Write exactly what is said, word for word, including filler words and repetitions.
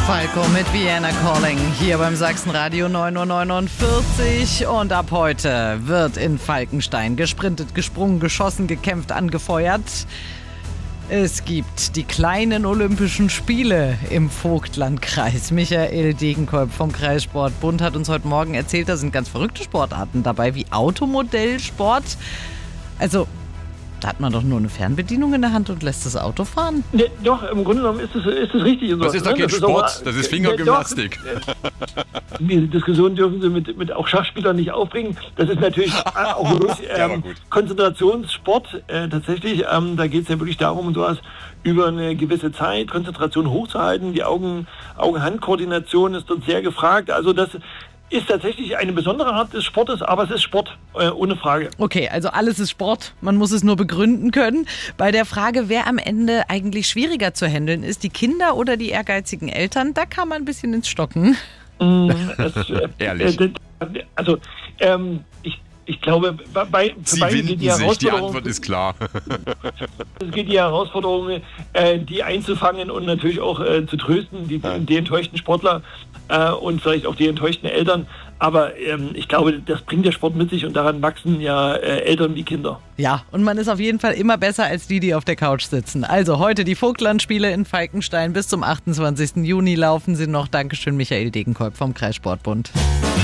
Falco mit Vienna Calling hier beim Sachsenradio neun Uhr neunundvierzig und ab heute wird in Falkenstein gesprintet, gesprungen, geschossen, gekämpft, angefeuert. Es gibt die kleinen Olympischen Spiele im Vogtlandkreis. Michael Degenkolb vom Kreissportbund hat uns heute Morgen erzählt, da sind ganz verrückte Sportarten dabei, wie Automodellsport. Also, da hat man doch nur eine Fernbedienung in der Hand und lässt das Auto fahren. Ne, doch, im Grunde genommen ist es ist es richtig. Und das ist doch kein das Sport, ist auch, das ist Fingergymnastik. Diese Diskussion dürfen Sie mit, mit auch Schachspielern nicht aufbringen. Das ist natürlich auch wirklich, ähm, Konzentrationssport. Äh, tatsächlich, ähm, da geht es ja wirklich darum, sowas über eine gewisse Zeit Konzentration hochzuhalten. Die Augen, Augen-Hand-Koordination ist dort sehr gefragt. Also das ist tatsächlich eine besondere Art des Sportes, aber es ist Sport, äh, ohne Frage. Okay, also alles ist Sport, man muss es nur begründen können. Bei der Frage, wer am Ende eigentlich schwieriger zu handeln ist, die Kinder oder die ehrgeizigen Eltern, da kann man ein bisschen ins Stocken. Mm, das, äh, Ehrlich. Äh, also, ähm, ich Ich glaube, bei Sie bei winden die sich, die Antwort ist klar. Es geht die Herausforderung, äh, die einzufangen und natürlich auch äh, zu trösten, die, ja. die enttäuschten Sportler äh, und vielleicht auch die enttäuschten Eltern. Aber ähm, ich glaube, das bringt der Sport mit sich und daran wachsen ja äh, Eltern wie Kinder. Ja, und man ist auf jeden Fall immer besser als die, die auf der Couch sitzen. Also heute die Vogtlandspiele in Falkenstein bis zum achtundzwanzigsten Juni laufen sie noch. Dankeschön, Michael Degenkolb vom Kreissportbund.